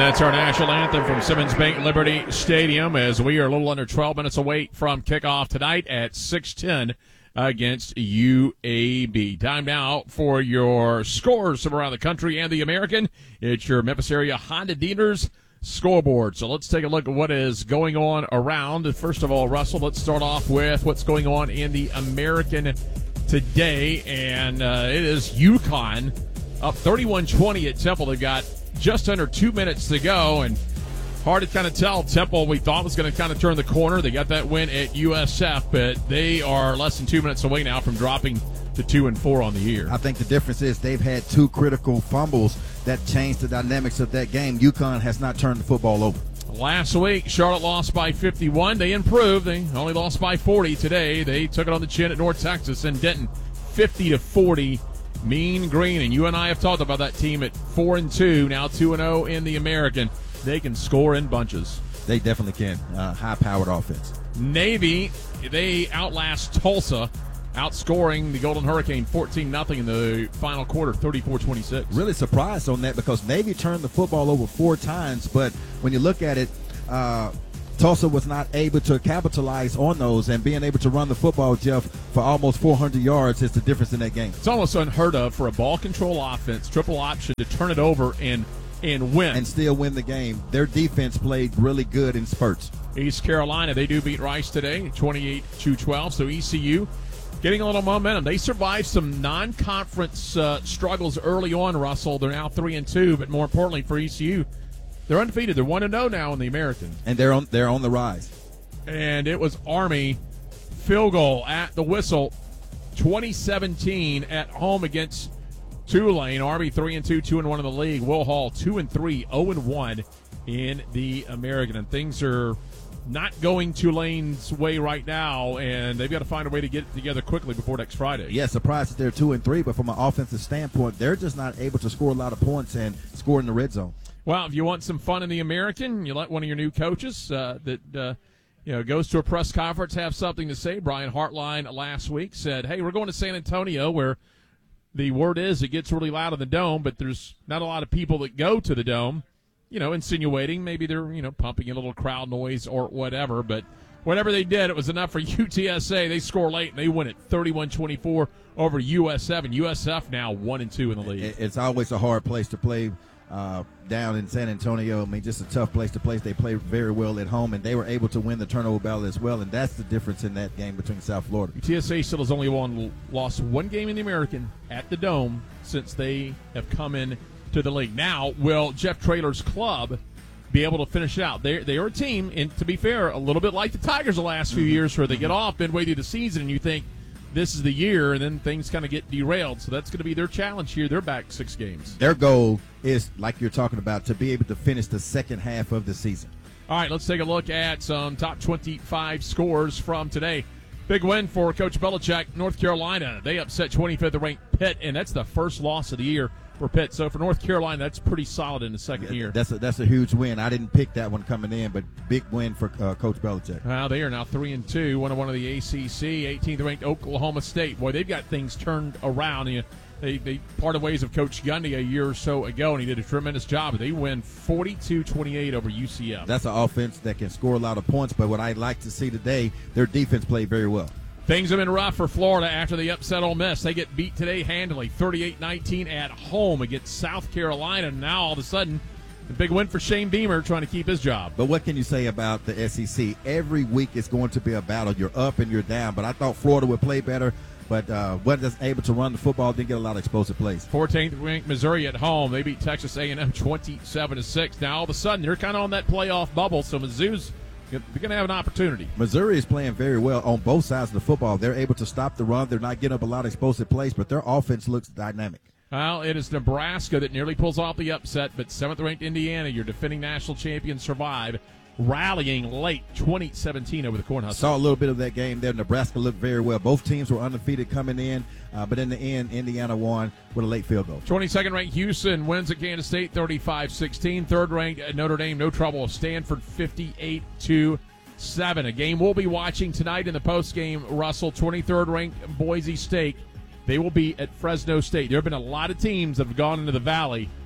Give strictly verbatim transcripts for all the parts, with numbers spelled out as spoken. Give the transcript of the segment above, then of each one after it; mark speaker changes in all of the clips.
Speaker 1: That's our national anthem from Simmons Bank Liberty Stadium as we are a little under twelve minutes away from kickoff tonight at six ten against U A B. Time now for your scores from around the country and the American. It's your Memphis area Honda dealers scoreboard. So let's take a look at what is going on around. First of all, Russell, let's start off with what's going on in the American today. And uh, it is UConn up thirty-one twenty at Temple. They've got just under two minutes to go, and hard to kind of tell. Temple, we thought was going to kind of turn the corner. They got that win at U S F, but they are less than two minutes away now from dropping to two and four on the year.
Speaker 2: I think the difference is they've had two critical fumbles that changed the dynamics of that game. UConn has not turned the football over.
Speaker 1: Last week, Charlotte lost by fifty-one. They improved. They only lost by forty today. They took it on the chin at North Texas and Denton, fifty to forty. Mean Green, and you and I have talked about that team at four and two, now two and zero in the American. They can score in bunches.
Speaker 2: They definitely can. Uh, high-powered offense.
Speaker 1: Navy, they outlast Tulsa, outscoring the Golden Hurricane fourteen nothing in the final quarter, thirty-four twenty-six.
Speaker 2: Really surprised on that because Navy turned the football over four times, but when you look at it, uh, Tulsa was not able to capitalize on those, and being able to run the football, Jeff, for almost four hundred yards is the difference in that game.
Speaker 1: It's almost unheard of for a ball control offense, triple option, to turn it over and and win.
Speaker 2: And still win the game. Their defense played really good in spurts.
Speaker 1: East Carolina, they do beat Rice today, twenty-eight to twelve, so E C U getting a little momentum. They survived some non-conference uh, struggles early on, Russell. They're now three and two, but more importantly for E C U, they're undefeated. They're one and oh now in the American.
Speaker 2: And they're on they're on the rise.
Speaker 1: And it was Army field goal at the whistle, twenty seventeen at home against Tulane. Army three and two, two and one in the league. Will Hall two and three, oh and one in the American. And things are not going Tulane's way right now, and they've got to find a way to get it together quickly before next Friday.
Speaker 2: Yeah, surprised that they're two and three, but from an offensive standpoint, they're just not able to score a lot of points and score in the red zone.
Speaker 1: Well, if you want some fun in the American, you let one of your new coaches uh, that uh, you know goes to a press conference have something to say. Brian Hartline last week said, hey, we're going to San Antonio where the word is it gets really loud in the Dome, but there's not a lot of people that go to the Dome, you know, insinuating maybe they're, you know, pumping a little crowd noise or whatever. But whatever they did, it was enough for U T S A. They score late, and they win it thirty-one twenty-four over U S F. And U S F now one and two in the league.
Speaker 2: It's always a hard place to play uh, down in San Antonio. I mean, just a tough place to play. They play very well at home, and they were able to win the turnover battle as well, and that's the difference in that game between South Florida.
Speaker 1: U T S A still has only won, lost one game in the American at the Dome since they have come in to the league. Now, will Jeff Traylor's club be able to finish it out? They they are a team, and to be fair, a little bit like the Tigers the last few mm-hmm. years, where they get off midway through the season, and you think this is the year, and then things kind of get derailed. So that's going to be their challenge here. They're back six games.
Speaker 2: Their goal is, like you're talking about, to be able to finish the second half of the season.
Speaker 1: All right, let's take a look at some top twenty-five scores from today. Big win for Coach Belichick. North Carolina, they upset twenty-fifth ranked Pitt, and that's the first loss of the year for Pitt. So for North Carolina, that's pretty solid in the second year.
Speaker 2: That's a, that's a huge win. I didn't pick that one coming in, but big win for uh, Coach Belichick.
Speaker 1: Well, they are now three and two, one and one of the A C C. eighteenth ranked Oklahoma State. Boy, they've got things turned around. You know, they they parted ways of Coach Gundy a year or so ago, and he did a tremendous job. They win forty-two twenty-eight over U C F.
Speaker 2: That's an offense that can score a lot of points, but what I'd like to see today, their defense played very well.
Speaker 1: Things have been rough for Florida after they upset Ole Miss. They get beat today handily, thirty-eight nineteen at home against South Carolina. Now, all of a sudden, a big win for Shane Beamer trying to keep his job.
Speaker 2: But what can you say about the S E C? Every week it's going to be a battle. You're up and you're down. But I thought Florida would play better, but uh, wasn't able to run the football, didn't get a lot of explosive plays.
Speaker 1: fourteenth ranked Missouri at home. They beat Texas A and M twenty-seven to six. Now, all of a sudden, they're kind of on that playoff bubble, so Mizzou's they're going to have an opportunity.
Speaker 2: Missouri is playing very well on both sides of the football. They're able to stop the run. They're not getting up a lot of explosive plays, but their offense looks dynamic.
Speaker 1: Well, it is Nebraska that nearly pulls off the upset, but seventh ranked Indiana, your defending national champions, survive, rallying late twenty seventeen over the Cornhuskers.
Speaker 2: Saw a little bit of that game there. Nebraska looked very well. Both teams were undefeated coming in, uh, but in the end, Indiana won with a late field goal.
Speaker 1: twenty-second ranked Houston wins at Kansas State thirty-five sixteen. Third ranked Notre Dame, no trouble with Stanford fifty-eight to seven. A game we'll be watching tonight in the postgame, Russell. twenty-third ranked Boise State. They will be at Fresno State. There have been a lot of teams that have gone into the Valley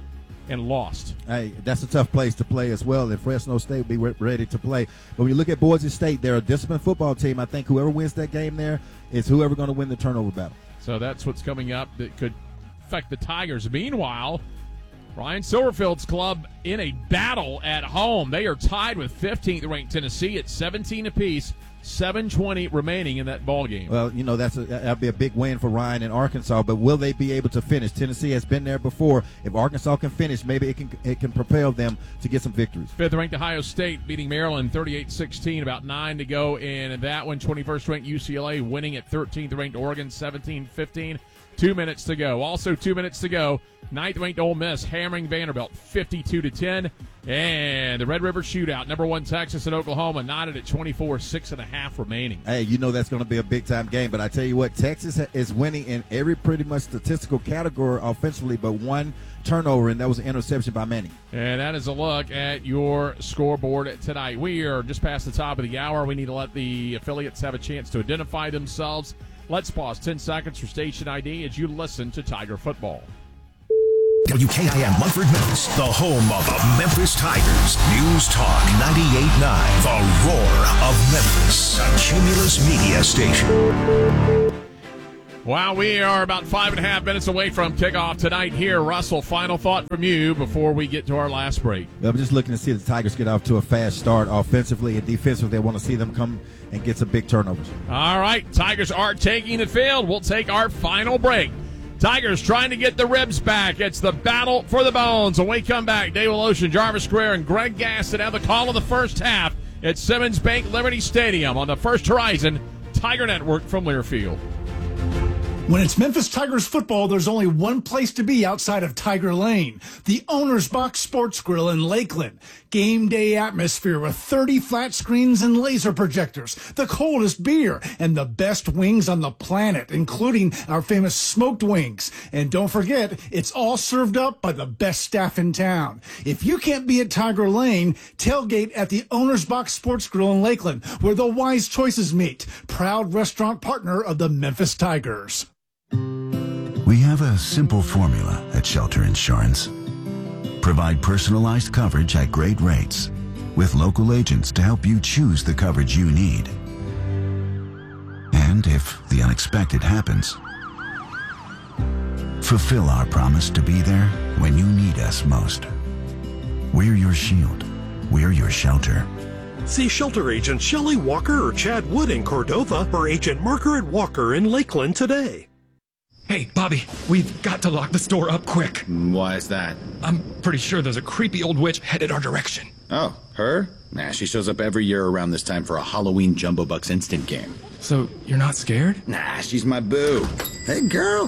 Speaker 1: and lost.
Speaker 2: Hey, that's a tough place to play as well, and Fresno State will be re- ready to play. But when you look at Boise State, they're a disciplined football team. I think whoever wins that game there is whoever going to win the turnover battle.
Speaker 1: So that's what's coming up that could affect the Tigers. Meanwhile, Ryan Silverfield's club in a battle at home. They are tied with fifteenth-ranked Tennessee at seventeen apiece, seven twenty remaining in that ball game.
Speaker 2: Well, you know, that's a, that'd be a big win for Ryan in Arkansas, but will they be able to finish? Tennessee has been there before. If Arkansas can finish, maybe it can it can propel them to get some victories.
Speaker 1: Fifth-ranked Ohio State beating Maryland thirty-eight sixteen, about nine to go in that one. twenty-first-ranked U C L A winning at thirteenth-ranked Oregon seventeen fifteen. Two minutes to go. Also two minutes to go. Ninth-ranked Ole Miss hammering Vanderbilt fifty-two to ten. And the Red River Shootout, number one Texas and Oklahoma, knotted at twenty-four, six and a half remaining.
Speaker 2: Hey, you know that's going to be a big-time game. But I tell you what, Texas is winning in every pretty much statistical category offensively, but one turnover, and that was an interception by Manning.
Speaker 1: And that is a look at your scoreboard tonight. We are just past the top of the hour. We need to let the affiliates have a chance to identify themselves. Let's pause ten seconds for station I D as you listen to Tiger football.
Speaker 3: W K I M Munford Memphis, the home of the Memphis Tigers. News Talk ninety-eight point nine, the roar of Memphis, a Cumulus media station.
Speaker 1: Wow, we are about five and a half minutes away from kickoff tonight here. Russell, final thought from you before we get to our last break.
Speaker 2: I'm just looking to see the Tigers get off to a fast start offensively and defensively. I want to see them come and get some big turnovers.
Speaker 1: All right, Tigers are taking the field. We'll take our final break. Tigers trying to get the ribs back. It's the battle for the bones. When we come back, Dave Ocean, Jarvis Square, and Greg Gaston have the call of the first half at Simmons Bank Liberty Stadium on the First Horizon Tiger Network from Learfield.
Speaker 4: When it's Memphis Tigers football, there's only one place to be outside of Tiger Lane, the Owner's Box Sports Grill in Lakeland. Game day atmosphere with thirty flat screens and laser projectors, the coldest beer, and the best wings on the planet, including our famous smoked wings. And don't forget, it's all served up by the best staff in town. If you can't be at Tiger Lane, tailgate at the Owner's Box Sports Grill in Lakeland, where the wise choices meet. Proud restaurant partner of the Memphis Tigers.
Speaker 5: We have a simple formula at Shelter Insurance. Provide personalized coverage at great rates with local agents to help you choose the coverage you need. And if the unexpected happens, fulfill our promise to be there when you need us most. We're your shield. We're your shelter.
Speaker 6: See Shelter Agent Shelley Walker or Chad Wood in Cordova or Agent Margaret Walker in Lakeland today.
Speaker 7: Hey, Bobby, we've got to lock the store up quick.
Speaker 8: Why is that?
Speaker 7: I'm pretty sure there's a creepy old witch headed our direction.
Speaker 8: Oh, her? Nah, she shows up every year around this time for a Halloween Jumbo Bucks instant game.
Speaker 7: So, you're not scared?
Speaker 8: Nah, she's my boo. Hey, girl.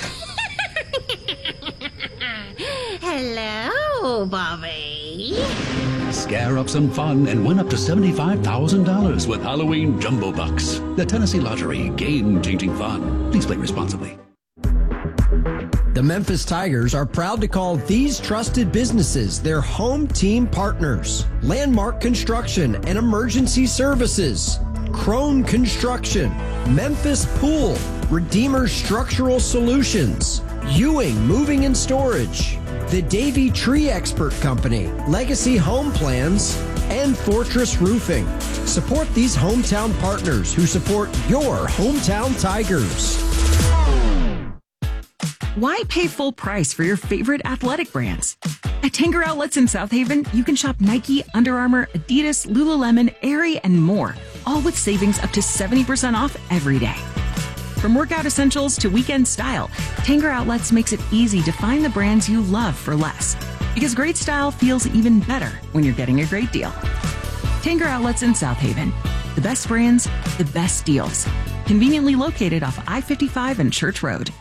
Speaker 9: Hello, Bobby.
Speaker 10: Scare up some fun and win up to seventy-five thousand dollars with Halloween Jumbo Bucks. The Tennessee Lottery, game-changing fun. Please play responsibly.
Speaker 11: The Memphis Tigers are proud to call these trusted businesses their home team partners. Landmark Construction and Emergency Services, Crone Construction, Memphis Pool, Redeemer Structural Solutions, Ewing Moving and Storage, the Davy Tree Expert Company, Legacy Home Plans, and Fortress Roofing. Support these hometown partners who support your hometown Tigers.
Speaker 12: Why pay full price for your favorite athletic brands? At Tanger Outlets in South Haven, you can shop Nike, Under Armour, Adidas, Lululemon, Aerie, and more, all with savings up to seventy percent off every day. From workout essentials to weekend style, Tanger Outlets makes it easy to find the brands you love for less. Because great style feels even better when you're getting a great deal. Tanger Outlets in South Haven. The best brands, the best deals. Conveniently located off I fifty-five and Church Road.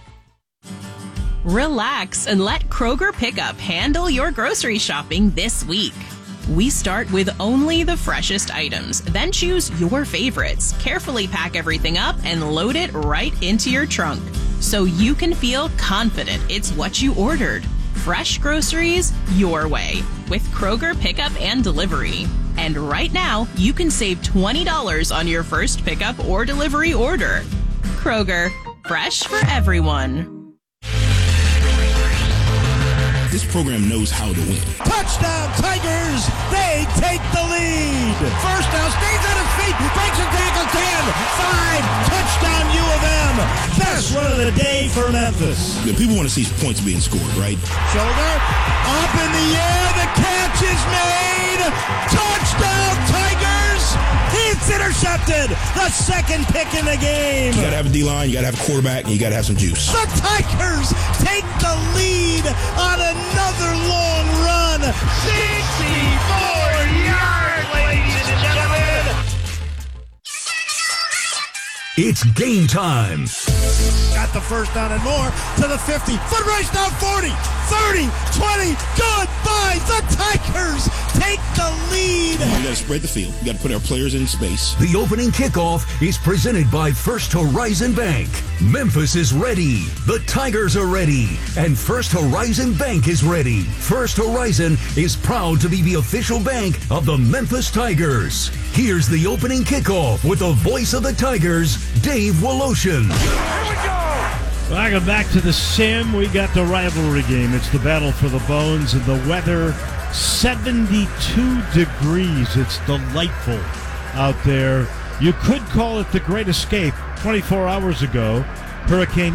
Speaker 13: Relax and let Kroger Pickup handle your grocery shopping this week. We start with only the freshest items, then choose your favorites, carefully pack everything up, and load it right into your trunk so you can feel confident it's what you ordered. Fresh groceries your way with Kroger Pickup and Delivery. And right now, you can save twenty dollars on your first pickup or delivery order. Kroger, fresh for everyone.
Speaker 3: The
Speaker 14: This program knows how to win.
Speaker 15: Touchdown, Tigers! They take the lead! First down, stays on his feet, breaks a tackle, ten, five, touchdown U of M! Best run of the day for Memphis.
Speaker 14: The people want to see points being scored, right?
Speaker 15: Shoulder, up in the air, the catch is made! Touchdown, Tigers! It's intercepted! The second pick in the game!
Speaker 14: You got to have a D-line, you got to have a quarterback, and you got to have some juice.
Speaker 15: The Tigers take the lead on another long run. sixty-four yards, ladies and gentlemen.
Speaker 3: It's game time.
Speaker 15: Got the first down and more to the fifty. Foot race down forty, thirty, twenty. Goodbye. The Tigers take the lead.
Speaker 14: You got to spread the field. You got to put our players in space.
Speaker 3: The opening kickoff is presented by First Horizon Bank. Memphis is ready. The Tigers are ready. And First Horizon Bank is ready. First Horizon is proud to be the official bank of the Memphis Tigers. Here's the opening kickoff with the voice of the Tigers, Dave Woloshin.
Speaker 16: Here we go. Welcome back to the Sim. We got the rivalry game. It's the battle for the bones, and the weather seventy-two degrees. It's delightful out there. You could call it the Great Escape. twenty-four hours ago, Hurricane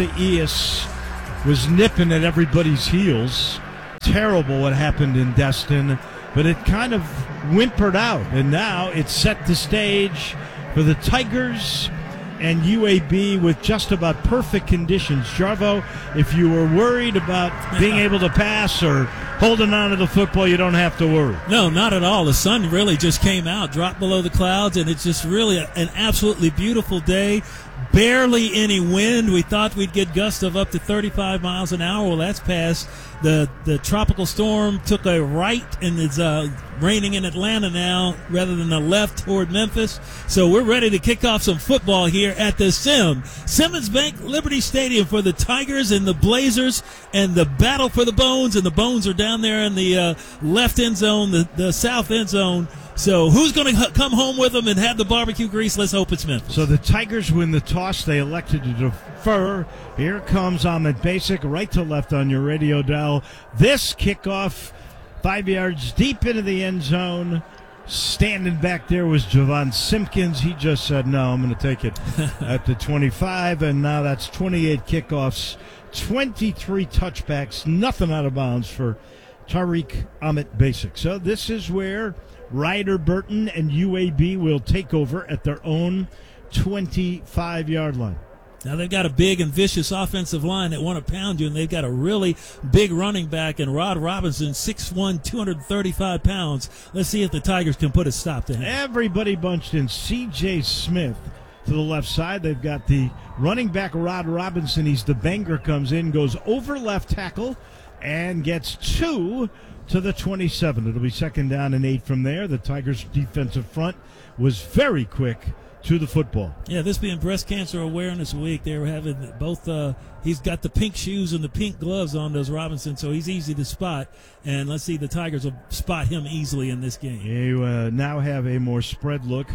Speaker 16: Isaias was nipping at everybody's heels. Terrible what happened in Destin, but it kind of whimpered out, and now it's set the stage for the Tigers and U A B with just about perfect conditions. Jarvo, if you were worried about being able to pass or holding on to the football, you don't have to worry.
Speaker 17: No, not at all. The sun really just came out, dropped below the clouds, and it's just really a, an absolutely beautiful day. Barely any wind. We thought we'd get gusts of up to thirty-five miles an hour. Well, that's passed. The the tropical storm took a right and is uh, raining in Atlanta now rather than a left toward Memphis. So we're ready to kick off some football here at the Sim. Simmons Bank Liberty Stadium for the Tigers and the Blazers and the battle for the Bones. And the Bones are down there in the uh, left end zone, the, the south end zone. So who's going to h- come home with them and have the barbecue grease? Let's hope it's Memphis.
Speaker 16: So the Tigers win the toss. They elected to defer. Here comes Ahmed Basic, right to left on your radio dial. This kickoff, five yards deep into the end zone. Standing back there was Javon Simpkins. He just said, no, I'm going to take it at the twenty-five. And now that's twenty-eight kickoffs, twenty-three touchbacks, nothing out of bounds for Tariq Ahmed Basic. So this is where Ryder Burton and U A B will take over at their own twenty-five-yard line.
Speaker 17: Now they've got a big and vicious offensive line that want to pound you, and they've got a really big running back in Rod Robinson, six one, two hundred thirty-five pounds. Let's see if the Tigers can put a stop to him.
Speaker 16: Everybody bunched in. C J Smith to the left side. They've got the running back Rod Robinson. He's the banger, comes in, goes over left tackle, and gets two to the twenty-seven. It'll be second down and eight from there. The Tigers' defensive front was very quick to the football.
Speaker 17: Yeah, this being Breast Cancer Awareness Week, they were having both, uh, he's got the pink shoes and the pink gloves on, those Robinson, so he's easy to spot. And let's see, the Tigers will spot him easily in this game.
Speaker 16: You uh, now have a more spread look.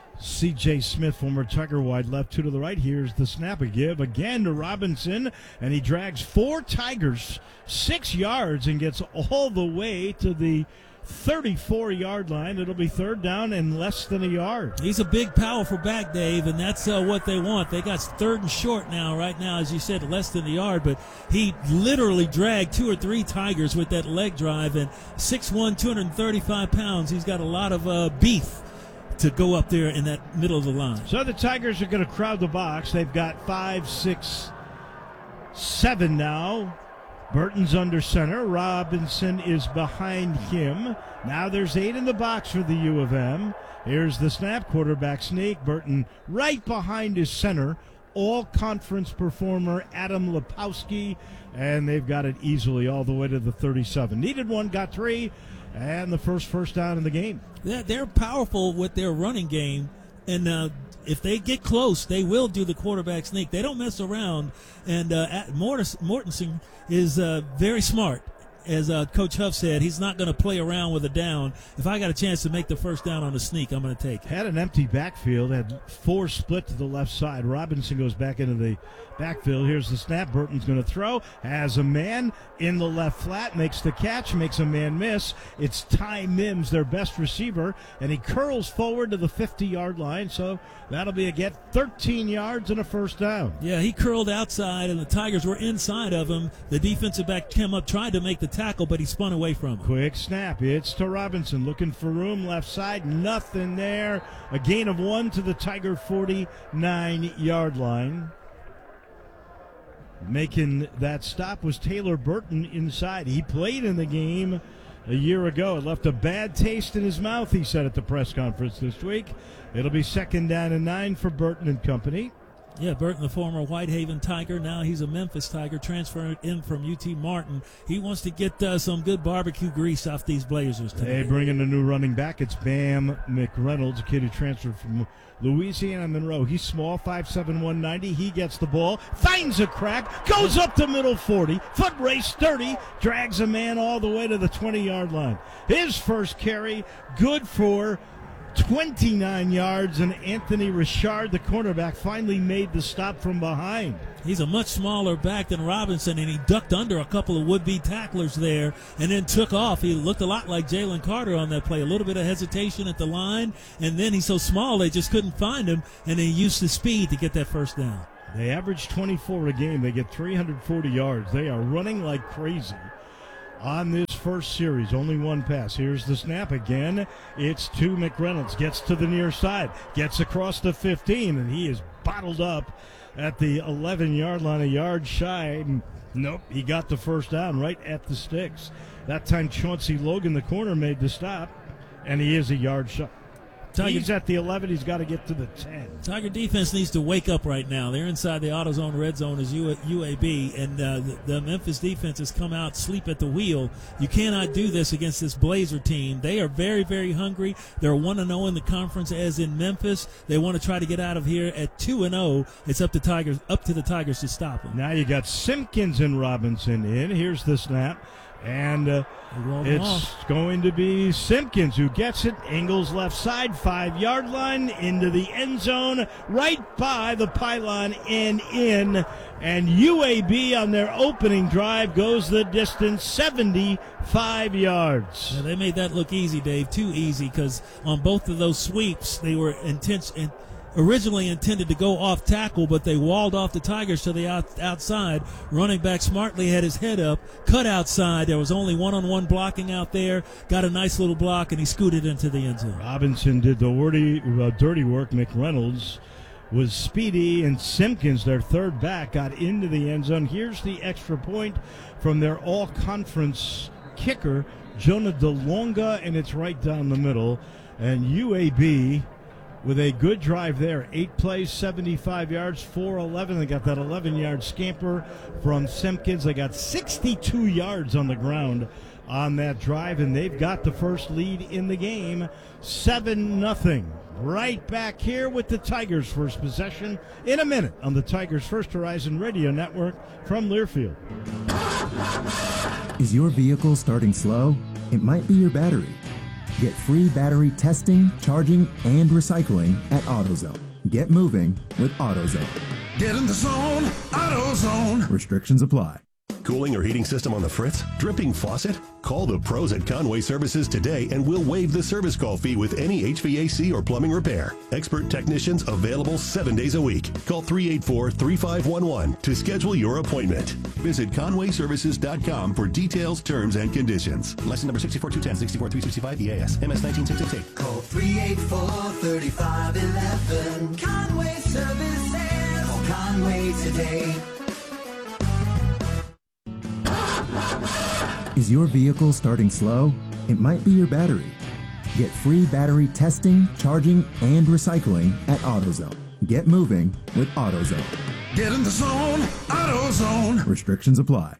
Speaker 16: C J Smith, former Tiger wide left, two to the right. Here's the snap, a give again to Robinson, and he drags four Tigers six yards and gets all the way to the thirty-four-yard line. It'll be third down and less than a yard.
Speaker 17: He's a big, powerful back, Dave, and that's uh, what they want. They got third and short now, right now, as you said, less than a yard, but he literally dragged two or three Tigers with that leg drive, and six one, two hundred thirty-five pounds. He's got a lot of uh, beef to go up there in that middle of the line.
Speaker 16: So the Tigers are going to crowd the box. They've got five, six, seven now. Burton's under center. Robinson is behind him. Now there's eight in the box for the U of M. Here's the snap, quarterback sneak. Burton right behind his center. All-conference performer Adam Lepowski, and they've got it easily all the way to the thirty-seven. Needed one, got three, and the first first down in the game.
Speaker 17: Yeah, they're powerful with their running game, and uh, if they get close, they will do the quarterback sneak. They don't mess around, and uh, Mortensen is uh, very smart. as uh, Coach Huff said, he's not going to play around with a down. If I got a chance to make the first down on a sneak, I'm going to take it.
Speaker 16: Had an empty backfield, had four split to the left side. Robinson goes back into the backfield. Here's the snap. Burton's going to throw. Has a man in the left flat, makes the catch, makes a man miss. It's Ty Mims, their best receiver, and he curls forward to the fifty-yard line, so that'll be a get, thirteen yards and a first down.
Speaker 17: Yeah, he curled outside, and the Tigers were inside of him. The defensive back came up, tried to make the tackle, but he spun away from him.
Speaker 16: Quick snap. It's to Robinson, looking for room, left side, nothing there. A gain of one to the Tiger forty-nine-yard line. Making that stop was Taylor Burton inside. He played in the game a year ago. It left a bad taste in his mouth, he said at the press conference this week. It'll be second down and nine for Burton and company.
Speaker 17: Yeah, Burton, the former Whitehaven Tiger. Now he's a Memphis Tiger, transferred in from U T Martin. He wants to get uh, some good barbecue grease off these Blazers today.
Speaker 16: They bring in a new running back. It's Bam McReynolds, a kid who transferred from Louisiana Monroe. He's small, five seven, one ninety. He gets the ball, finds a crack, goes up the middle forty, foot race thirty, drags a man all the way to the twenty-yard line. His first carry, good for twenty-nine yards, and Anthony Richard, the cornerback, finally made the stop from behind.
Speaker 17: He's a much smaller back than Robinson, and he ducked under a couple of would-be tacklers there and then took off. He looked a lot like Jalen Carter on that play. A little bit of hesitation at the line, and then he's so small they just couldn't find him, and he used his speed to get that first down.
Speaker 16: They average twenty-four a game. They get three hundred forty yards. They are running like crazy. On this first series, only one pass. Here's the snap again. It's to McReynolds. Gets to the near side. Gets across the fifteen, and he is bottled up at the eleven-yard line, a yard shy. And nope, he got the first down right at the sticks. That time Chauncey Logan, the corner, made the stop, and he is a yard shy. He's at the eleven. He's got to get to the ten.
Speaker 17: Tiger defense needs to wake up right now. They're inside the AutoZone red zone as U A B, and uh, the, the Memphis defense has come out sleep at the wheel. You cannot do this against this Blazer team. They are very, very hungry. They're one and oh in the conference as in Memphis. They want to try to get out of here at two and oh. It's up to Tigers, up to the Tigers to stop them.
Speaker 16: Now you got Simpkins and Robinson in. Here's the snap. And uh, it's off. Going to be Simpkins who gets it. Ingles left side, five-yard line, into the end zone, right by the pylon and in. And U A B on their opening drive goes the distance, seventy-five yards.
Speaker 17: Yeah, they made that look easy, Dave, too easy, because on both of those sweeps, they were intense and originally intended to go off tackle, but they walled off the Tigers to the out, outside. Running back smartly had his head up, cut outside. There was only one-on-one blocking out there. Got a nice little block, and he scooted into the end zone.
Speaker 16: Robinson did the wordy, uh, dirty work. McReynolds was speedy, and Simpkins, their third back, got into the end zone. Here's the extra point from their all-conference kicker, Jonah DeLonga, and it's right down the middle. And U A B with a good drive there. Eight plays, seventy-five yards, four eleven. They got that eleven-yard scamper from Simpkins. They got sixty-two yards on the ground on that drive, and they've got the first lead in the game, seven nothing. Right back here with the Tigers' first possession in a minute on the Tigers' First Horizon Radio Network from Learfield.
Speaker 18: Is your vehicle starting slow? It might be your battery. Get free battery testing, charging, and recycling at AutoZone. Get moving with AutoZone.
Speaker 3: Get in the zone, AutoZone.
Speaker 18: Restrictions apply.
Speaker 19: Cooling or heating system on the fritz? Dripping faucet? Call the pros at Conway Services today and we'll waive the service call fee with any H V A C or plumbing repair. Expert technicians available seven days a week. Call three eight four, three five one one to schedule your appointment. Visit conway services dot com for details, terms, and conditions. License number six four two one zero, six four three six five E A S, M S nineteen six six eight.
Speaker 20: Call three eight four, three five one one. Conway Services. Call Conway today.
Speaker 18: Is your vehicle starting slow? It might be your battery. Get free battery testing, charging, and recycling at AutoZone. Get moving with AutoZone.
Speaker 3: Get in the zone, AutoZone.
Speaker 18: Restrictions apply.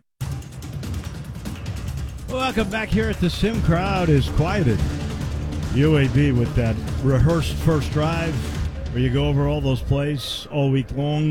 Speaker 16: Welcome back here at the Sim. Crowd is quieted. U A B with that rehearsed first drive where you go over all those plays all week long.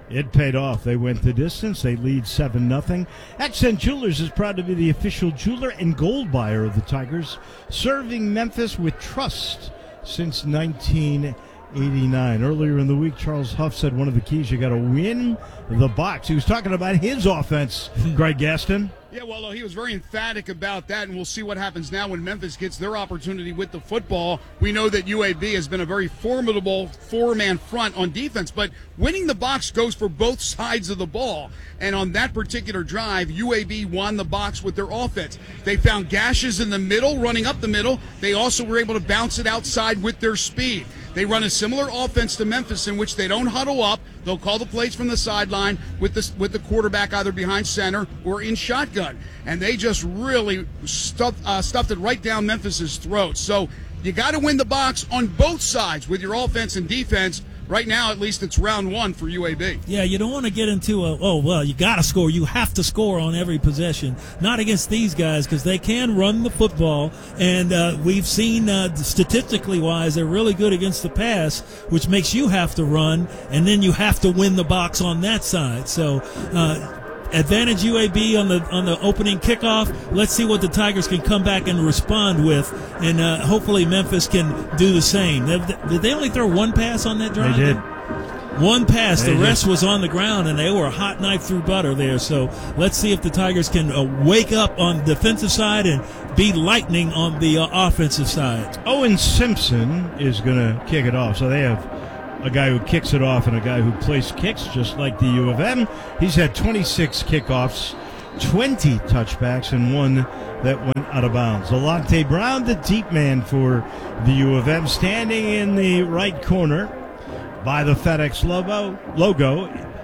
Speaker 16: It paid off. They went the distance. They lead seven nothing. Accent Jewelers is proud to be the official jeweler and gold buyer of the Tigers, serving Memphis with trust since nineteen eighty-nine. Earlier in the week, Charles Huff said one of the keys, you got to win the box. He was talking about his offense, Greg Gaston.
Speaker 21: Yeah, well, he was very emphatic about that, and we'll see what happens now when Memphis gets their opportunity with the football. We know that U A B has been a very formidable four-man front on defense, but winning the box goes for both sides of the ball. And on that particular drive, U A B won the box with their offense. They found gashes in the middle, running up the middle. They also were able to bounce it outside with their speed. They run a similar offense to Memphis in which they don't huddle up. They'll call the plays from the sideline with the, with the quarterback either behind center or in shotgun. And they just really stuffed, uh, stuffed it right down Memphis's throat. So you got to win the box on both sides with your offense and defense. Right now, at least, it's round one for U A B.
Speaker 17: Yeah, you don't want to get into a, oh, well, you got to score. You have to score on every possession. Not against these guys because they can run the football. And uh, we've seen, uh, statistically wise, they're really good against the pass, which makes you have to run. And then you have to win the box on that side. So, uh, advantage U A B on the on the opening kickoff. Let's see what the Tigers can come back and respond with, and uh, hopefully Memphis can do the same. Did they only throw one pass on that drive?
Speaker 16: They did.
Speaker 17: One pass.
Speaker 16: They
Speaker 17: the rest
Speaker 16: did.
Speaker 17: was on the ground, and they were a hot knife through butter there. So let's see if the Tigers can uh, wake up on the defensive side and be lightning on the uh, offensive side.
Speaker 16: Owen Simpson is going to kick it off. So they have a guy who kicks it off and a guy who plays kicks, just like the U of M. He's had twenty-six kickoffs, twenty touchbacks, and one that went out of bounds. Alante Brown, the deep man for the U of M, standing in the right corner by the FedEx logo, logo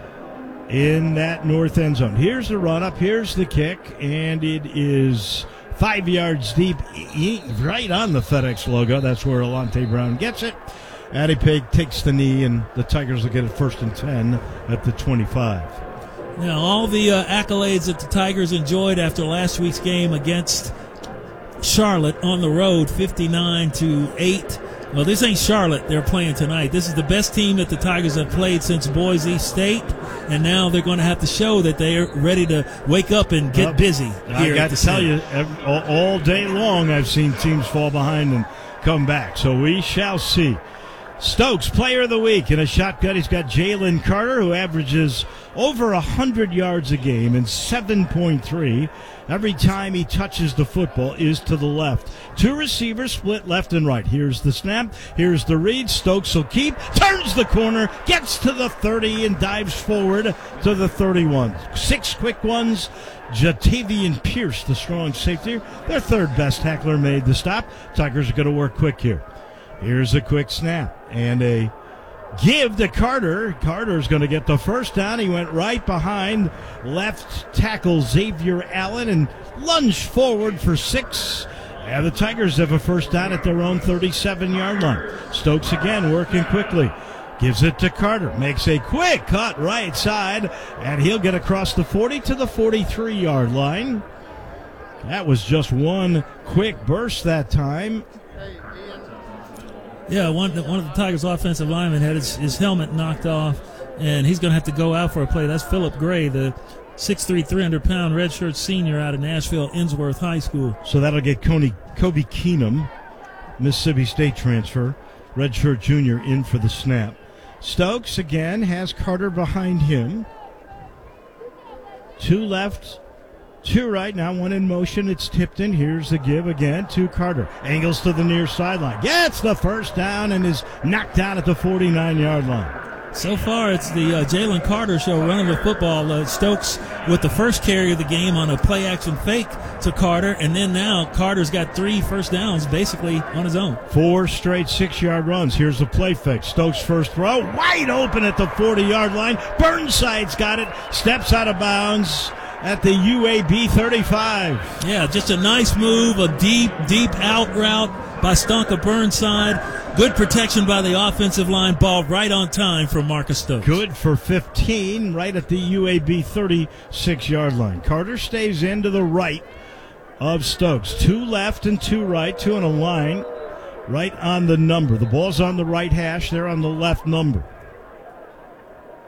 Speaker 16: in that north end zone. Here's the run up, here's the kick, and it is five yards deep, right on the FedEx logo. That's where Alante Brown gets it. Addy Pig takes the knee, and the Tigers will get it first and ten at the twenty-five.
Speaker 17: Now, all the uh, accolades that the Tigers enjoyed after last week's game against Charlotte on the road, fifty-nine to eight. Well, this ain't Charlotte they're playing tonight. This is the best team that the Tigers have played since Boise State, and now they're going to have to show that they're ready to wake up and get
Speaker 16: well,
Speaker 17: busy.
Speaker 16: I
Speaker 17: Here
Speaker 16: got
Speaker 17: to
Speaker 16: tell you, every, all, all day long I've seen teams fall behind and come back, so we shall see. Stokes, player of the week in a shotgun. He's got Jalen Carter, who averages over one hundred yards a game and seven point three. Every time he touches the football is to the left. Two receivers split left and right. Here's the snap. Here's the read. Stokes will keep. Turns the corner. Gets to the thirty and dives forward to the thirty-one. Six quick ones. Jatavian Pierce, the strong safety, their third best tackler, made the stop. Tigers are going to work quick here. Here's a quick snap and a give to Carter. Carter's going to get the first down. He went right behind left tackle Xavier Allen and lunged forward for six. And the Tigers have a first down at their own thirty-seven-yard line. Stokes again working quickly. Gives it to Carter. Makes a quick cut right side, and he'll get across the forty to the forty-three-yard line. That was just one quick burst that time.
Speaker 17: Yeah, one, one of the Tigers' offensive linemen had his, his helmet knocked off, and he's going to have to go out for a play. That's Philip Gray, the six three, three hundred pound redshirt senior out of Nashville Innsworth High School.
Speaker 16: So that'll get Kobe, Kobe Keenum, Mississippi State transfer, redshirt junior, in for the snap. Stokes again has Carter behind him. Two left, two right. Now one in motion. It's Tipton. Here's the give again to Carter. Angles to the near sideline. Gets the first down and is knocked down at the forty-nine-yard line.
Speaker 17: So far, it's the uh, Jalen Carter show running the football. Uh, Stokes with the first carry of the game on a play-action fake to Carter, and then now Carter's got three first downs basically on his own.
Speaker 16: Four straight six-yard runs. Here's the play fake. Stokes' first throw, wide open at the forty-yard line. Burnside's got it, steps out of bounds at the U A B thirty-five.
Speaker 17: Yeah, just a nice move, a deep, deep out route by Stonka Burnside. Good protection by the offensive line. Ball right on time from Marcus Stokes.
Speaker 16: Good for fifteen, right at the U A B thirty-six-yard line. Carter stays in to the right of Stokes. Two left and two right, two on a line, right on the number. The ball's on the right hash. They're on the left number.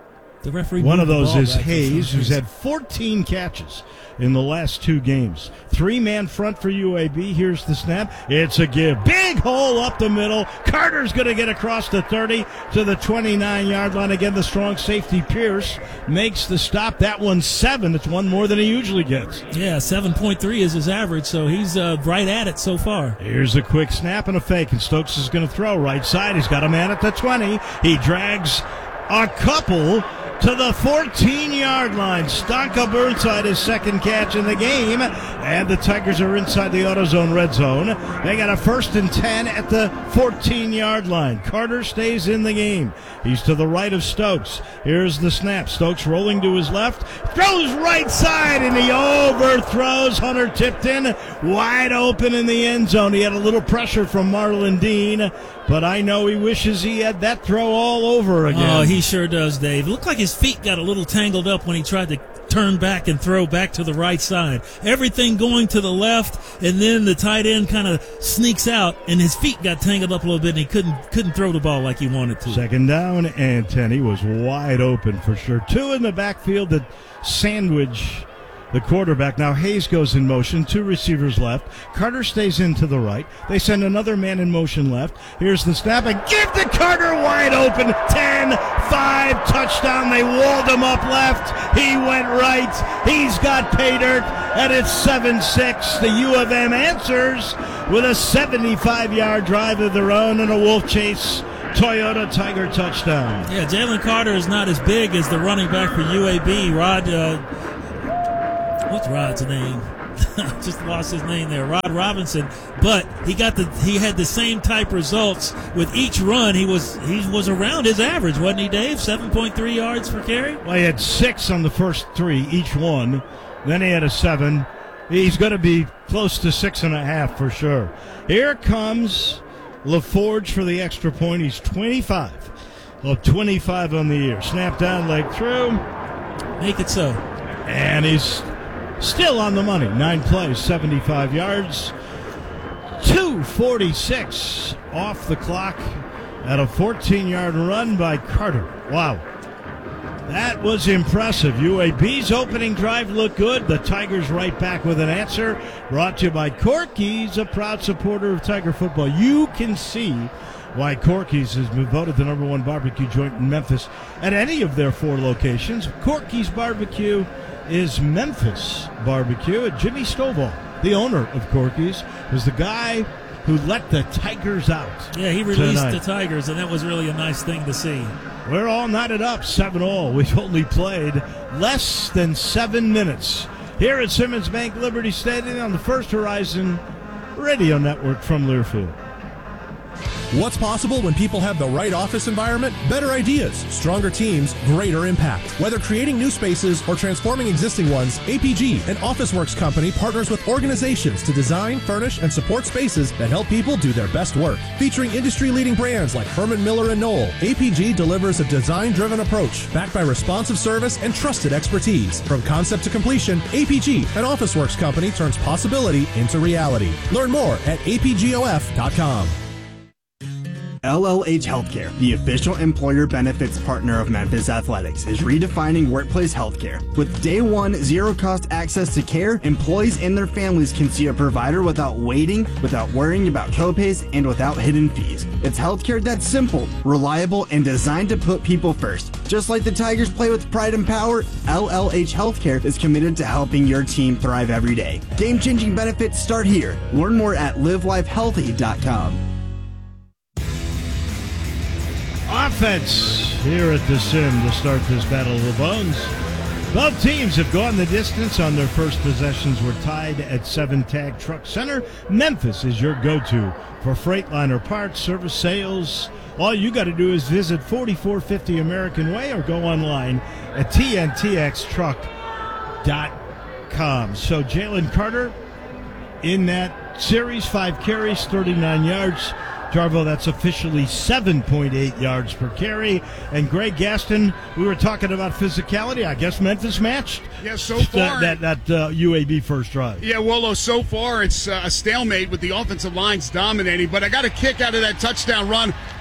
Speaker 17: The referee.
Speaker 16: One of
Speaker 17: moved the
Speaker 16: those
Speaker 17: ball
Speaker 16: is
Speaker 17: back for
Speaker 16: Hayes,
Speaker 17: some
Speaker 16: who's
Speaker 17: reason.
Speaker 16: had fourteen catches in the last two games. Three-man front for U A B. Here's the snap. It's a give. Big hole up the middle. Carter's going to get across the thirty to the twenty-nine-yard line. Again, the strong safety Pierce makes the stop. That one's seven. It's one more than he usually gets.
Speaker 17: Yeah, seven point three is his average, so he's uh, right at it so far.
Speaker 16: Here's a quick snap and a fake, and Stokes is going to throw right side. He's got a man at the twenty. He drags a couple to the fourteen-yard line. Stanka Burnside, his second catch in the game, and the Tigers are inside the AutoZone red zone. They got a first and ten at the fourteen-yard line. Carter stays in the game. He's to the right of Stokes. Here's the snap. Stokes rolling to his left, throws right side, and he overthrows Hunter Tipton, wide open in the end zone. He had a little pressure from Marlon Dean, but I know he wishes he had that throw all over again.
Speaker 17: Oh, he sure does, Dave. It looked like his feet got a little tangled up when he tried to turn back and throw back to the right side. Everything going to the left, and then the tight end kind of sneaks out, and his feet got tangled up a little bit, and he couldn't couldn't throw the ball like he wanted to.
Speaker 16: Second down and ten. He was wide open for sure. Two in the backfield that sandwich the quarterback. Now Hayes goes in motion. Two receivers left. Carter stays in to the right. They send another man in motion left. Here's the snap. And give to Carter wide open. ten five touchdown. They walled him up left. He went right. He's got pay dirt. And it's seven six. The U of M answers with a seventy-five-yard drive of their own and a Wolf Chase Toyota Tiger touchdown.
Speaker 17: Yeah, Jalen Carter is not as big as the running back for U A B. Rod, uh, what's Rod's name? Just lost his name there, Rod Robinson. But he got the he had the same type results with each run. He was he was around his average, wasn't he, Dave? seven point three yards per carry.
Speaker 16: Well, he had six on the first three, each one. Then he had a seven. He's going to be close to six and a half for sure. Here comes LaForge for the extra point. He's twenty-five. Well, twenty-five on the year. Snap down, leg through.
Speaker 17: Make it so.
Speaker 16: And he's still on the money. Nine plays, seventy-five yards. two forty-six off the clock at a fourteen-yard run by Carter. Wow. That was impressive. U A B's opening drive looked good. The Tigers right back with an answer. Brought to you by Corky's, a proud supporter of Tiger football. You can see why Corky's has been voted the number one barbecue joint in Memphis at any of their four locations. Corky's Barbecue is Memphis Barbecue. Jimmy Stovall, the owner of Corky's, was the guy who let the Tigers out.
Speaker 17: Yeah, he released
Speaker 16: tonight.
Speaker 17: the Tigers, and that was really a nice thing to see.
Speaker 16: We're all knotted up, seven all. We've only played less than seven minutes here at Simmons Bank Liberty Stadium on the First Horizon Radio Network from Learfield.
Speaker 2: What's possible when people have the right office environment? Better ideas, stronger teams, greater impact. Whether creating new spaces or transforming existing ones, A P G, an OfficeWorks company, partners with organizations to design, furnish, and support spaces that help people do their best work. Featuring industry-leading brands like Herman Miller and Knoll, A P G delivers a design-driven approach backed by responsive service and trusted expertise. From concept to completion, A P G, an OfficeWorks company, turns possibility into reality. Learn more at A P G O F dot com.
Speaker 22: L L H Healthcare, the official employer benefits partner of Memphis Athletics, is redefining workplace healthcare. With day one zero-cost access to care, employees and their families can see a provider without waiting, without worrying about copays, and without hidden fees. It's healthcare that's simple, reliable, and designed to put people first. Just like the Tigers play with pride and power, L L H Healthcare is committed to helping your team thrive every day. Game-changing benefits start here. Learn more at live life healthy dot com.
Speaker 16: Offense here at the Sim to start this Battle of the Bones. Both teams have gone the distance on their first possessions. We're tied at seven Tag Truck Center. Memphis is your go-to for Freightliner parts, service, sales. All you got to do is visit forty-four fifty American Way or go online at T N T X truck dot com. So Jalen Carter in that series, five carries, thirty-nine yards. Jarvo, that's officially seven point eight yards per carry. And Greg Gaston, we were talking about physicality. I guess Memphis matched.
Speaker 21: Yeah, so far.
Speaker 16: That, that, that uh, U A B first drive.
Speaker 21: Yeah, well, so far it's uh, a stalemate with the offensive lines dominating. But I got a kick out of that touchdown run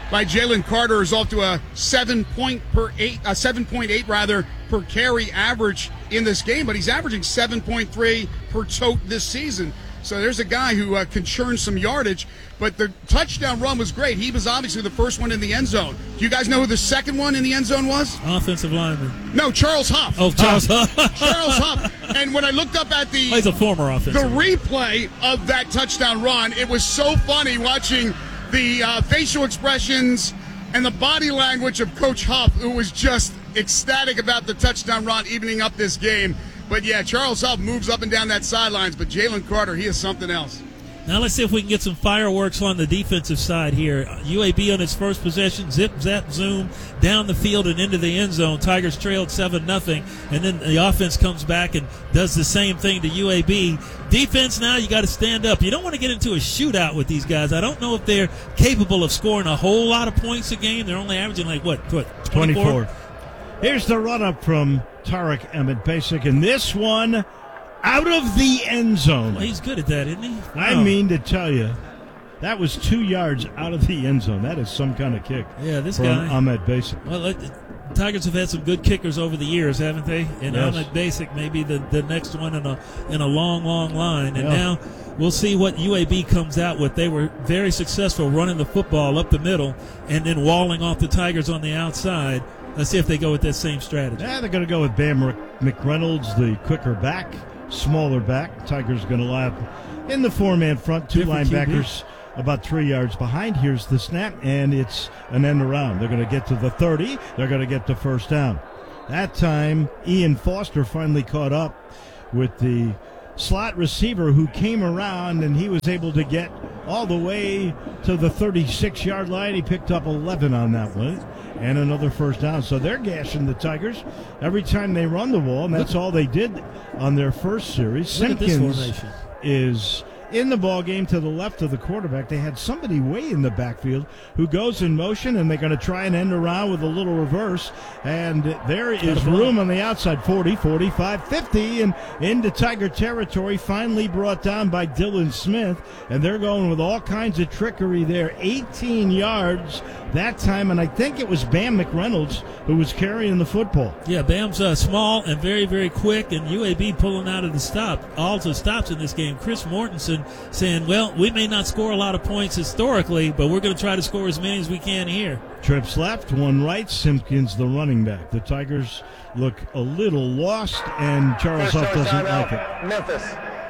Speaker 21: by Jalen Carter is off to a seven point per eight, a seven point eight rather per carry average in this game, but he's averaging seven point three per tote this season. So there's a guy who uh, can churn some yardage, but the touchdown run was great. He was obviously the first one in the end zone. Do you guys know who the second one in the end zone was?
Speaker 17: Offensive lineman.
Speaker 21: No, Charles Huff.
Speaker 17: Oh, Charles Huff.
Speaker 21: Charles Huff. And when I looked up at the,
Speaker 17: oh, he's a former offensive.
Speaker 21: The replay of that touchdown run, it was so funny watching the uh, facial expressions and the body language of Coach Huff, who was just ecstatic about the touchdown run, evening up this game. But, yeah, Charles Huff moves up and down that sidelines, but Jalen Carter, he is something else.
Speaker 17: Now let's see if we can get some fireworks on the defensive side here. U A B on its first possession, zip, zap, zoom, down the field and into the end zone. Tigers trailed seven nothing, and then the offense comes back and does the same thing to U A B. Defense now, you got to stand up. You don't want to get into a shootout with these guys. I don't know if they're capable of scoring a whole lot of points a game. They're only averaging like, what, what twenty-four?
Speaker 16: twenty-four. Here's the run-up from Tarek Emmett Basic, and this one out of the end zone.
Speaker 17: Well, he's good at that, isn't he?
Speaker 16: I
Speaker 17: oh.
Speaker 16: mean to tell you, that was two yards out of the end zone. That is some kind of kick.
Speaker 17: Yeah, this
Speaker 16: from
Speaker 17: guy.
Speaker 16: Ahmed Basic.
Speaker 17: Well, it, Tigers have had some good kickers over the years, haven't they? And
Speaker 16: yes.
Speaker 17: Ahmed Basic may be the, the next one in a in a long, long line. And
Speaker 16: yeah.
Speaker 17: now we'll see what U A B comes out with. They were very successful running the football up the middle and then walling off the Tigers on the outside. Let's see if they go with that same strategy.
Speaker 16: Yeah, they're going to go with Bam McReynolds, the quicker back, smaller back. Tigers going to line up in the four-man front, two
Speaker 17: Different
Speaker 16: linebackers
Speaker 17: Q B.
Speaker 16: About three yards behind. Here's the snap, and it's an end around. They're going to get to the thirty. They're going to get to first down. That time, Ian Foster finally caught up with the slot receiver who came around, and he was able to get all the way to the thirty-six-yard line. He picked up eleven on that one. And another first down. So they're gashing the Tigers every time they run the ball, and that's all they did on their first series.
Speaker 17: Look at this
Speaker 16: Simpkins
Speaker 17: formation.
Speaker 16: is in the ball game to the left of the quarterback. They had somebody way in the backfield who goes in motion, and they're going to try and end around with a little reverse. And there is room on the outside, forty, forty-five, fifty, and into Tiger territory, finally brought down by Dylan Smith. And they're going with all kinds of trickery there. eighteen yards that time, and I think it was Bam McReynolds who was carrying the football.
Speaker 17: Yeah, Bam's uh, small and very, very quick, and U A B pulling out of the stop. All the stops in this game. Chris Mortensen saying, well, we may not score a lot of points historically, but we're going to try to score as many as we can here.
Speaker 16: Trips left, one right, Simpkins the running back. The Tigers look a little lost, and Charles Huff doesn't like it.
Speaker 1: Memphis.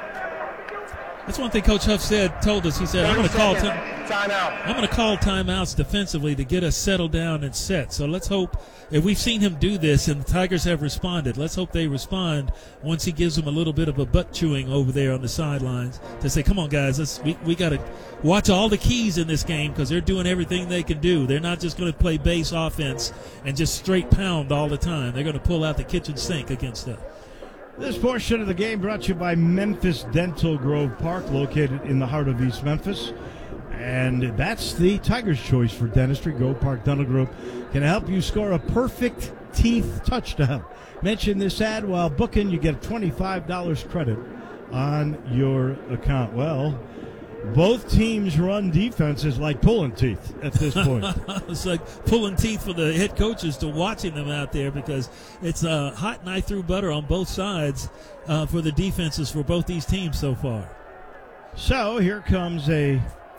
Speaker 17: That's one thing Coach Huff said, told us. He said, I'm going to call time,
Speaker 1: timeout.
Speaker 17: I'm going to call timeouts defensively to get us settled down and set. So let's hope, if we've seen him do this and the Tigers have responded, let's hope they respond once he gives them a little bit of a butt chewing over there on the sidelines to say, come on, guys, let's, we, we got to watch all the keys in this game because they're doing everything they can do. They're not just going to play base offense and just straight pound all the time. They're going to pull out the kitchen sink against us.
Speaker 16: This portion of the game brought to you by Memphis Dental Grove Park, located in the heart of East Memphis. And that's the Tigers' choice for dentistry. Grove Park Dental Group can help you score a perfect teeth touchdown. Mention this ad while booking. You get twenty-five dollars credit on your account. Well, both teams run defenses like pulling teeth at this point.
Speaker 17: It's like pulling teeth for the head coaches to watching them out there because it's a uh, hot knife through butter on both sides uh, for the defenses for both these teams so far.
Speaker 16: So here comes a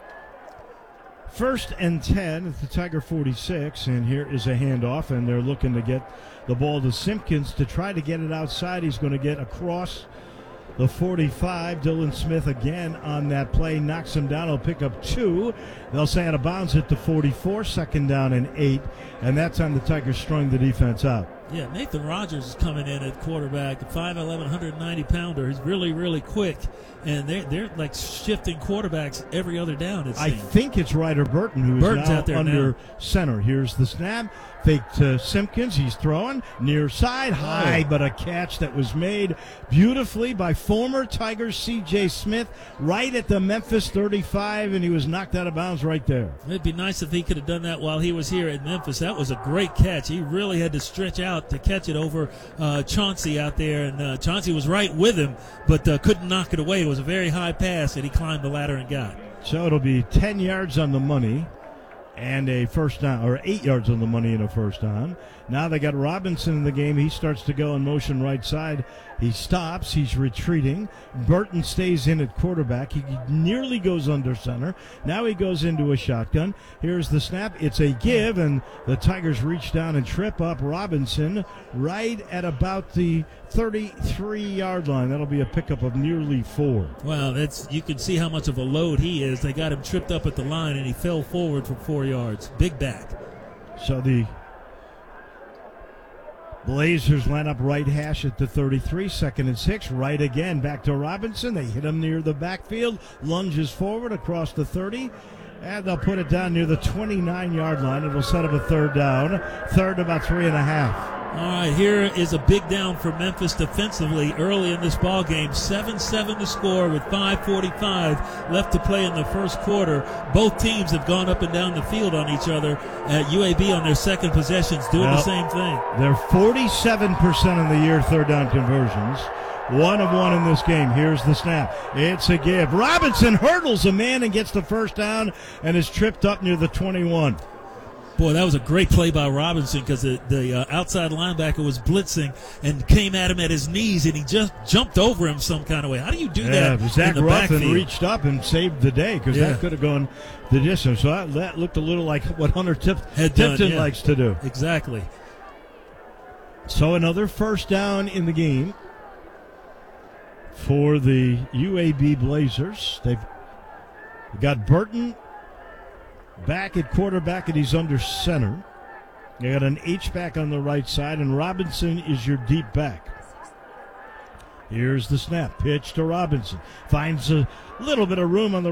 Speaker 16: first and ten at the Tiger forty-six, and here is a handoff, and they're looking to get the ball to Simpkins to try to get it outside. He's going to get across the forty-five. Dylan Smith again on that play, knocks him down. He'll pick up two. They'll say out of bounds at the forty-four, second down and eight, and that time the Tigers strung the defense out.
Speaker 17: Yeah, Nathan Rogers is coming in at quarterback, five eleven, one ninety pounder. He's really, really quick, and they're, they're like shifting quarterbacks every other down, it
Speaker 16: I
Speaker 17: seems.
Speaker 16: think it's Ryder Burton who's
Speaker 17: Burton's
Speaker 16: now
Speaker 17: out there
Speaker 16: under
Speaker 17: now.
Speaker 16: center. Here's the snap. Fake to Simpkins. He's throwing near side, high,
Speaker 17: Oh.
Speaker 16: but a catch that was made beautifully by former Tigers C J Smith right at the Memphis thirty-five, and he was knocked out of bounds right there.
Speaker 17: It'd be nice if he could have done that while he was here at Memphis. That was a great catch. He really had to stretch out to catch it over uh, Chauncey out there, and uh, Chauncey was right with him, but uh, couldn't knock it away. It was a very high pass that he climbed the ladder and got.
Speaker 16: So it'll be ten yards on the money, and a first down, or eight yards on the money and a first down. Now they got Robinson in the game. He starts to go in motion right side. He stops. He's retreating. Burton stays in at quarterback. He nearly goes under center. Now he goes into a shotgun. Here's the snap. It's a give, and the Tigers reach down and trip up Robinson right at about the thirty-three-yard line. That'll be a pickup of nearly four.
Speaker 17: Wow, that's you can see how much of a load he is. They got him tripped up at the line, and he fell forward for four yards. Big back.
Speaker 16: So the Blazers line up right hash at the thirty-three, second and six, right again, back to Robinson. They hit him near the backfield, lunges forward across the thirty, and they'll put it down near the twenty-nine-yard line. It'll set up a third down, third about three and a half.
Speaker 17: All right, here is a big down for Memphis defensively early in this ball game. seven seven to score with five forty-five left to play in the first quarter. Both teams have gone up and down the field on each other. At U A B on their second possessions doing
Speaker 16: well,
Speaker 17: the same thing.
Speaker 16: They're forty-seven percent in the year third down conversions. One of one in this game. Here's the snap. It's a give. Robinson hurdles a man and gets the first down and is tripped up near the twenty-one.
Speaker 17: Boy, that was a great play by Robinson because the, the uh, outside linebacker was blitzing and came at him at his knees, and he just jumped over him some kind of way. How do you do
Speaker 16: yeah,
Speaker 17: that
Speaker 16: Zach
Speaker 17: in the
Speaker 16: Ruffin
Speaker 17: backfield?
Speaker 16: reached up and saved the day because
Speaker 17: Yeah.
Speaker 16: that could have gone the distance. So that, that looked a little like what Hunter Tip,
Speaker 17: Had done,
Speaker 16: Tipton
Speaker 17: yeah.
Speaker 16: likes to do.
Speaker 17: Exactly.
Speaker 16: So another first down in the game for the U A B Blazers. They've got Burton back at quarterback, and he's under center. They got an H-back on the right side, and Robinson is your deep back. Here's the snap. Pitch to Robinson. Finds a little bit of room on the